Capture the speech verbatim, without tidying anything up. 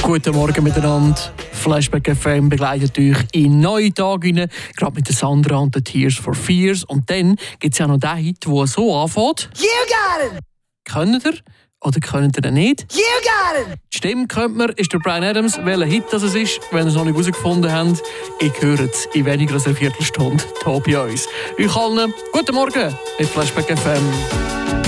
Guten Morgen miteinander. Flashback F M begleitet euch in neue Tage rein, gerade mit der Sandra und den Tears for Fears. Und dann gibt es ja noch den Hit, der so anfängt. You got it! Könnt ihr oder könnt ihr nicht? You got it! Die Stimme kennt man, ist der Bryan Adams. Welcher Hit das ist, wenn ihr es noch nicht herausgefunden habt, ich höre es in weniger als einer Viertelstunde hier bei uns. Euch allen guten Morgen mit Flashback F M.